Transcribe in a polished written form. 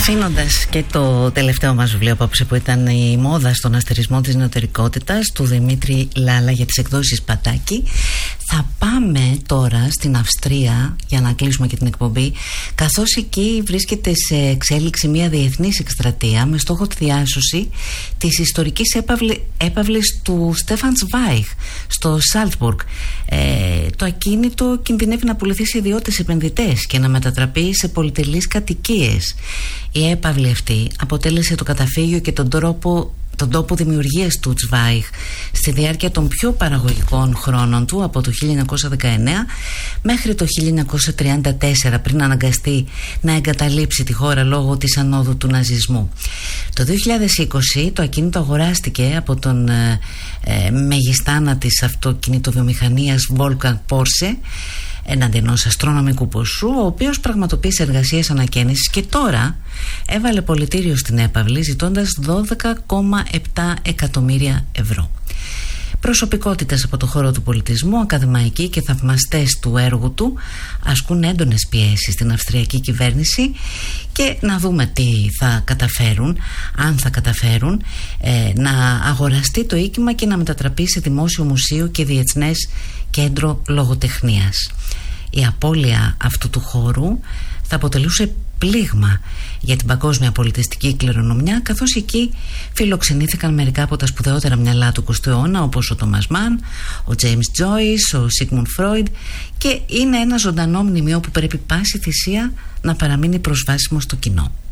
Αφήνοντας και το τελευταίο μας βιβλίο απόψε, που ήταν η μόδα στον αστερισμό της νεωτερικότητας, του Δημήτρη Λάλα, για τις εκδόσεις Πατάκη, θα πάμε τώρα στην Αυστρία για να κλείσουμε και την εκπομπή, καθώς εκεί βρίσκεται σε εξέλιξη μια διεθνής εκστρατεία με στόχο τη διάσωση της ιστορικής έπαυλης του Στέφαν Zweig στο Σάλτσμπουργκ. Το ακίνητο κινδυνεύει να πουληθεί σε ιδιώτες επενδυτές και να μετατραπεί σε πολυτελείς κατοικίες. Η έπαυλη αυτή αποτέλεσε το καταφύγιο και τον τόπο δημιουργίας του Zweig στη διάρκεια των πιο παραγωγικών χρόνων του, από το 1919 μέχρι το 1934, πριν αναγκαστεί να εγκαταλείψει τη χώρα λόγω της ανόδου του ναζισμού. Το 2020 το ακίνητο αγοράστηκε από τον μεγιστάνα της αυτοκινητοβιομηχανίας Wolfgang Porsche έναντι ενός αστρονομικού ποσού, ο οποίος πραγματοποίησε εργασίες ανακαίνησης και τώρα έβαλε πολιτήριο στην έπαυλη ζητώντας 12,7 εκατομμύρια ευρώ. Προσωπικότητες από το χώρο του πολιτισμού, ακαδημαϊκοί και θαυμαστές του έργου του ασκούν έντονες πιέσεις στην αυστριακή κυβέρνηση, και να δούμε τι θα καταφέρουν, αν θα καταφέρουν να αγοραστεί το οίκημα και να μετατραπεί σε δημόσιο μουσείο και διεθνές κέντρο λογοτεχνίας. Η απώλεια αυτού του χώρου θα αποτελούσε πλήγμα για την παγκόσμια πολιτιστική κληρονομιά, καθώς εκεί φιλοξενήθηκαν μερικά από τα σπουδαιότερα μυαλά του 20ου αιώνα, όπως ο Τόμας Μαν, ο Τζέιμς Τζόις, ο Σίγμουντ Φρόιντ, και είναι ένα ζωντανό μνημείο που πρέπει πάση θυσία να παραμείνει προσβάσιμο στο κοινό.